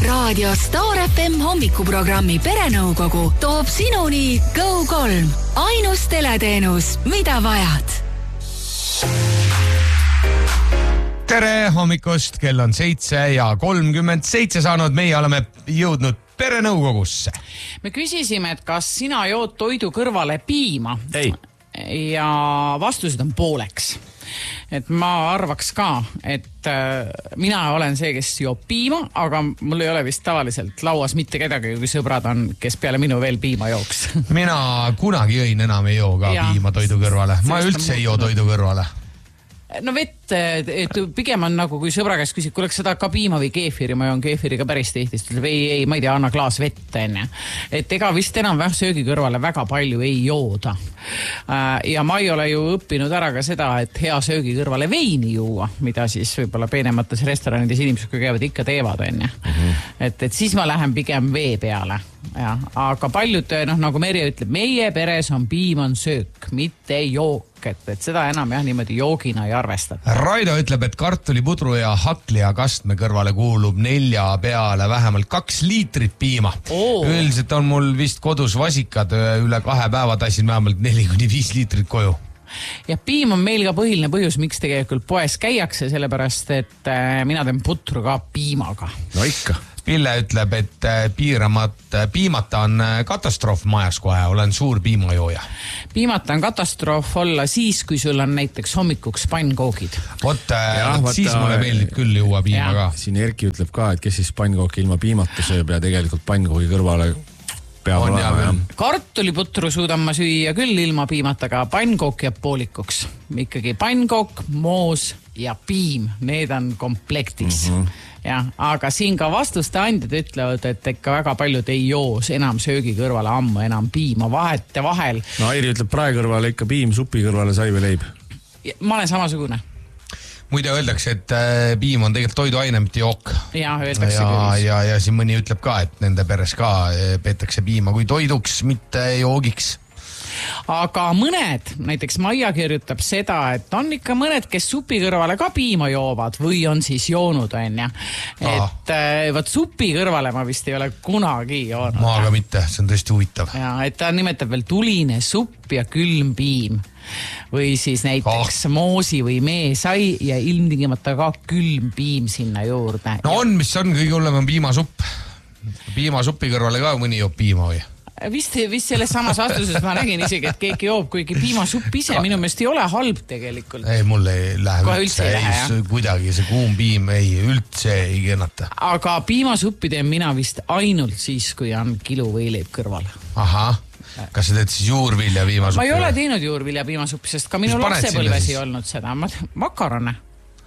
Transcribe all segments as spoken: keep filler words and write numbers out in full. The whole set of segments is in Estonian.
Raadio Star F M hommikuprogrammi Perenõukogu toob sinuni Go kolm. Ainus teleteenus, mida vajad. Tere hommikust, kell on seitse ja kolmkümmend seitse saanud. Meie oleme jõudnud Perenõukogusse. Me küsisime, et kas sina jood toidu kõrvale piima. Ei. Ja vastused on pooleks. Et ma arvaks ka, et äh, mina olen see, kes joob piima, aga mul ei ole vist tavaliselt lauas mitte kedagi, kui sõbrad on, kes peale minu veel piima jooks. Mina kunagi jõin enam ei joo ka ja, piima toidu kõrvale. Ma üldse ei joo toidu kõrvale. No vett, et pigem on nagu, kui sõbra käest küsib, kuuleks seda ka piima või keefiri, ma joon keefiriga päris tehtist, või ei, ma ei tea, anna klaas vett enne. Et ega vist enam väh söögi kõrvale väga palju ei jooda. Ja ma ei ole ju õppinud ära ka seda, et hea söögi kõrvale veini juua, mida siis võib-olla peenemates restoranides inimesed, kui käivad, ikka teevad enne. Mm-hmm. Et, et siis ma lähen pigem vee peale. Ja, aga paljud, noh, nagu Merje ütleb, meie peres on piim on söök, mitte jook, et, et seda enam jah, niimoodi joogina ei arvestata. Raido ütleb, et kartulipudru ja haklia kastme kõrvale kuulub nelja peale vähemalt kaks liitrit piima. Oh. Üldiselt on mul vist kodus vasikad, üle kahe päeva tassin vähemalt neli kuni viis liitrit koju. Ja piim on meil ka põhiline põhjus, miks tegelikult poes käiakse, sellepärast, et mina teen putru ka piimaga. No ikka. Pille ütleb, et piiramat, piimata on katastroof majas kohe, olen suur piimajooja. Piimata on katastroof olla siis, kui sul on näiteks hommikuks pannkoogid. Vot, siis mulle meeldib küll juua piima ka. Siin Erki ütleb ka, et kes siis pannkooki ilma piimata sööb ja tegelikult pannkoogi kõrvale peab olema. Kartuliputru suudan ma süüa küll ilma piimata, aga pannkook jääb poolikuks. Ikkagi pannkook, moos ja piim, need on komplektis. Mm-hmm. Ja, aga siin ka vastuste andjad ütlevad, et ikka väga paljud ei joos enam söögi kõrvale ammu, enam piima vahete vahel. No Airi ütleb prae kõrvale ikka piim, supi kõrvale sai või leib. Ma olen samasugune. Muide öeldakse, et piim on tegelikult toiduaine, mitte jook. Ja, öeldakse ja, küll. Ja, ja siin mõni ütleb ka, et nende peres ka peetakse piima kui toiduks, mitte joogiks. Aga mõned, näiteks Maia kirjutab seda, et on ikka mõned, kes supi kõrvale ka piima joovad või on siis joonud, on ja. Et ah. võt supi kõrvale ma vist ei ole kunagi joonud. Ma aga mitte, see on tõesti huvitav. Ja, et ta nimetab veel tuline supp ja külm piim. Või siis näiteks ah. moosi või meesai ja ilmtingimata ka külm piim sinna juurde. No on, mis on kõige hullem on piimasupp. Piimasupi kõrvale ka mõni joob piima või? Vist, vist selles samas vastuses ma nägin isegi, et keegi joob, kuigi piimasupp ise minu meelest ei ole halb tegelikult. Ei, mul ei lähe Kohe üldse, üldse ei lähe, ei, kuidagi see kuum piim ei, üldse ei kennata. Aga piimasuppi teen mina vist ainult siis, kui on kilu võileib kõrval. Aha, kas sa teed siis juurvilja piimasuppi? Ma ei ole teinud juurvilja piimasuppi, sest ka minu lapsepõlves ei olnud seda. Makarone.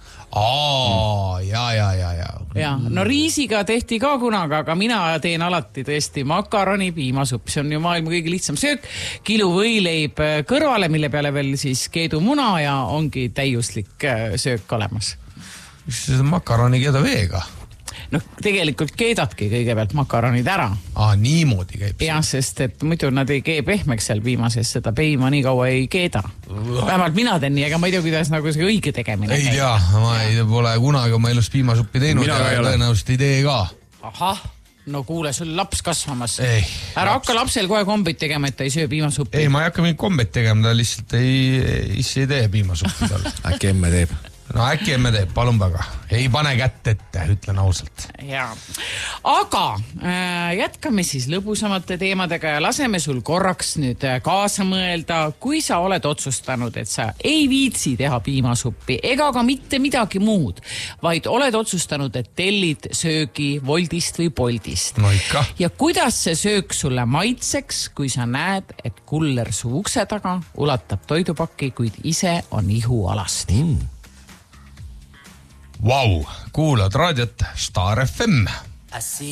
Aa, ja, ja, ja, ja. Ja, no riisiga tehti ka kunaga, aga mina teen alati tõesti makaroni piimasupp. See on ju maailma kõige lihtsam söök. Kilu võileib kõrvale, mille peale veel siis keedumuna ja ongi täiuslik söök olemas. Mis seda makaroni keeda veega? No tegelikult keedadki kõigepealt makaronid ära. Aa, niimoodi käib. Ja, sest et muidu nad ei kee pehmeks seal piima, sest seda piima nii kaua ei keeda. Vähemalt mina teen nii, ega ma ei tea, kuidas nagu see õige tegemine. Ei tea, ma ei pole kunagi oma elus piimasuppi teinud ja tõenäoliselt ei tee ka. Ahah, no kuule, sul laps kasvamas. Ei, ära hakka lapsel kohe kombid tegema, et ta ei söö piimasuppi. Ei, ma ei hakka mingit kombid tegema, ta lihtsalt ei, issi ei tee piimasuppi tal. Äkki emme teeb. No äkki emme teeb, palun väga. Ei pane kätt ette, ütlen ausalt. Ja. Aga äh, jätkame siis lõbusamate teemadega ja laseme sul korraks nüüd kaasa mõelda, kui sa oled otsustanud, et sa ei viitsi teha piimasuppi ega ka mitte midagi muud, vaid oled otsustanud, et tellid söögi Woldist või Boltist. No ikka. Ja kuidas see söök sulle maitseks, kui sa näed, et kuller su ukse taga ulatab toidupakki, kuid ise on ihu alasti. Mm. Vau, wow, kuulad raadiot Star F M.